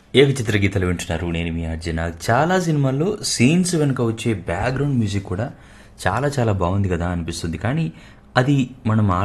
ఏకచిత్ర గీతాలు వింటున్నారు. నేను మీ అర్జున. చాలా సినిమాల్లో సీన్స్ వెనుక వచ్చే బ్యాక్గ్రౌండ్ మ్యూజిక్ కూడా చాలా చాలా బాగుంది కదా అనిపిస్తుంది. కానీ అది మనం